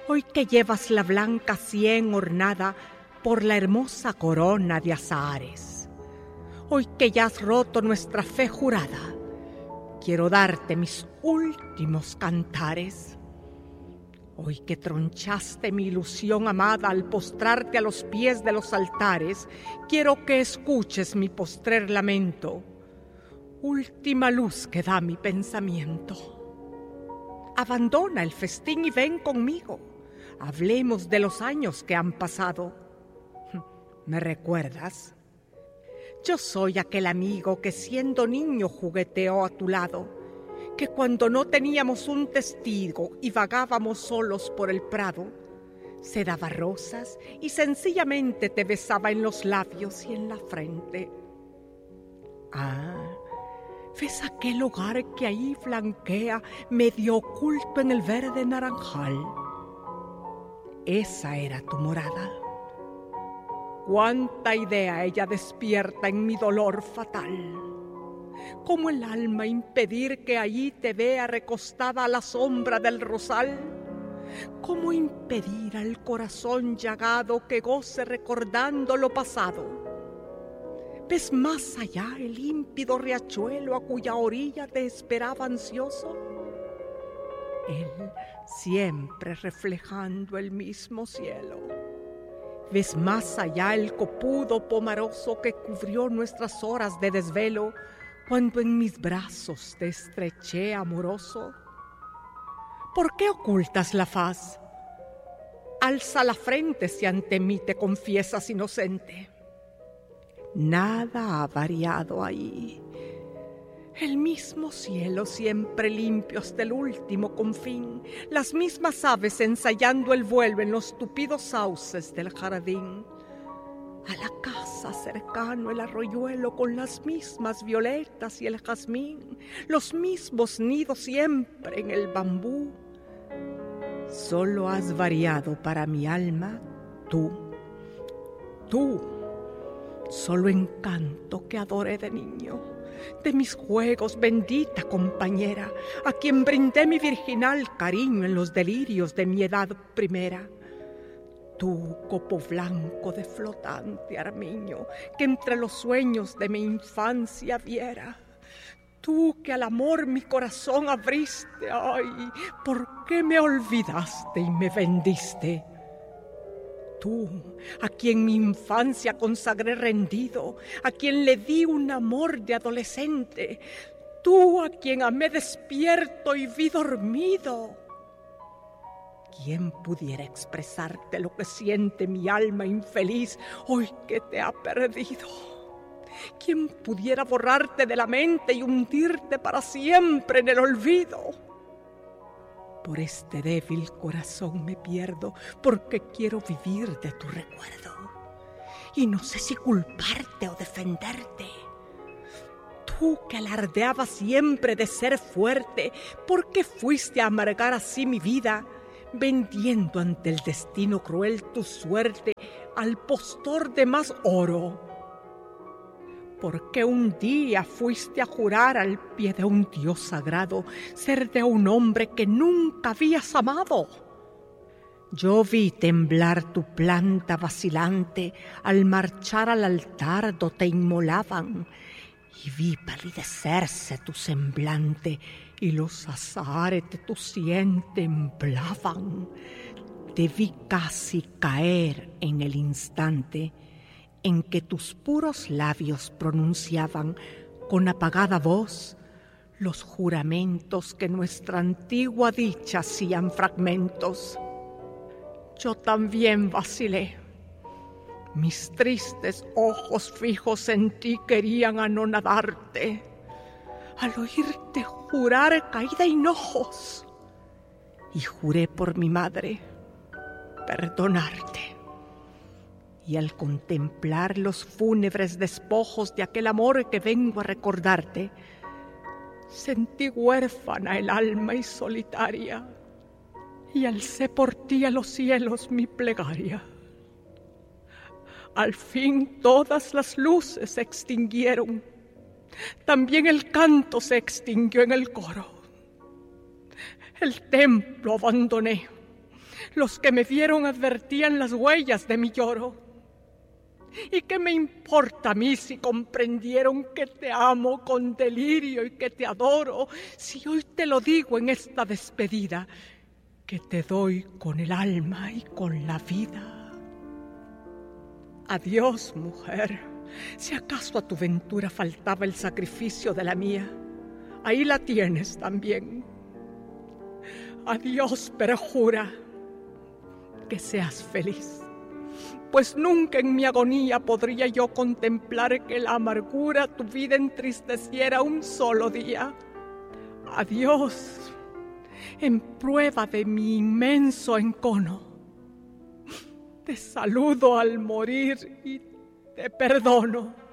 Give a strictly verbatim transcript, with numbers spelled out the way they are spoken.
Hoy que llevas la blanca sien ornada por la hermosa corona de azahares. Hoy que ya has roto nuestra fe jurada, quiero darte mis últimos cantares. Hoy que tronchaste mi ilusión amada al postrarte a los pies de los altares, quiero que escuches mi postrer lamento, última luz que da mi pensamiento. Abandona el festín y ven conmigo, hablemos de los años que han pasado. ¿Me recuerdas? Yo soy aquel amigo que siendo niño jugueteó a tu lado, que cuando no teníamos un testigo y vagábamos solos por el prado, se daba rosas y sencillamente te besaba en los labios y en la frente. Ah, ¿ves aquel hogar que ahí flanquea medio oculto en el verde naranjal? Esa era tu morada. Cuánta idea ella despierta en mi dolor fatal. ¿Cómo el alma impedir que allí te vea recostada a la sombra del rosal? ¿Cómo impedir al corazón llagado que goce recordando lo pasado? ¿Ves más allá el límpido riachuelo a cuya orilla te esperaba ansioso? Él siempre reflejando el mismo cielo. ¿Ves más allá el copudo pomaroso que cubrió nuestras horas de desvelo cuando en mis brazos te estreché amoroso? ¿Por qué ocultas la faz? Alza la frente si ante mí te confiesas inocente. Nada ha variado ahí. El mismo cielo siempre limpio hasta el último confín, las mismas aves ensayando el vuelo en los tupidos sauces del jardín. A la casa cercano el arroyuelo con las mismas violetas y el jazmín, los mismos nidos siempre en el bambú. Solo has variado para mi alma tú, tú, solo encanto que adoré de niño. De mis juegos, bendita compañera, a quien brindé mi virginal cariño en los delirios de mi edad primera. Tú, copo blanco de flotante armiño, que entre los sueños de mi infancia viera. Tú que al amor mi corazón abriste, ay, ¿por qué me olvidaste y me vendiste? Tú, a quien mi infancia consagré rendido, a quien le di un amor de adolescente, tú a quien amé despierto y vi dormido. ¿Quién pudiera expresarte lo que siente mi alma infeliz hoy que te ha perdido? ¿Quién pudiera borrarte de la mente y hundirte para siempre en el olvido? Por este débil corazón me pierdo, porque quiero vivir de tu recuerdo. Y no sé si culparte o defenderte. Tú que alardeabas siempre de ser fuerte, ¿por qué fuiste a amargar así mi vida, vendiendo ante el destino cruel tu suerte al postor de más oro? ¿Por qué un día fuiste a jurar al pie de un Dios sagrado ser de un hombre que nunca habías amado? Yo vi temblar tu planta vacilante al marchar al altar do te inmolaban, y vi palidecerse tu semblante y los azahares de tu sien temblaban. Te vi casi caer en el instante en que tus puros labios pronunciaban con apagada voz los juramentos que nuestra antigua dicha hacían fragmentos. Yo también vacilé. Mis tristes ojos fijos en ti querían anonadarte. Al oírte jurar caí de hinojos y juré por mi madre perdonarte. Y al contemplar los fúnebres despojos de aquel amor que vengo a recordarte, sentí huérfana el alma y solitaria, y alcé por ti a los cielos mi plegaria. Al fin todas las luces se extinguieron, también el canto se extinguió en el coro. El templo abandoné, Los que me vieron advertían las huellas de mi lloro. ¿Y qué me importa a mí si comprendieron que te amo con delirio y que te adoro? Si hoy te lo digo en esta despedida, que te doy con el alma y con la vida. Adiós, mujer. Si acaso a tu ventura faltaba el sacrificio de la mía, ahí la tienes también. Adiós, perjura, que seas feliz, pues nunca en mi agonía podría yo contemplar que la amargura tu vida entristeciera un solo día. Adiós, en prueba de mi inmenso encono. Te saludo al morir y te perdono.